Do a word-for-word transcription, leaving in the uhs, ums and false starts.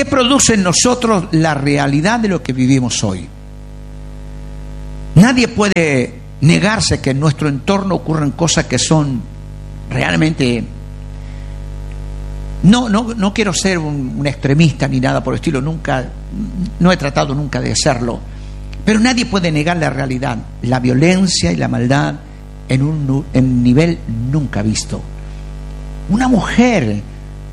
¿Qué produce en nosotros la realidad de lo que vivimos hoy? Nadie puede negarse que en nuestro entorno ocurren cosas que son realmente... No, no, no quiero ser un, un extremista ni nada por el estilo, nunca, no he tratado nunca de serlo, pero nadie puede negar la realidad, la violencia y la maldad en un en nivel nunca visto. Una mujer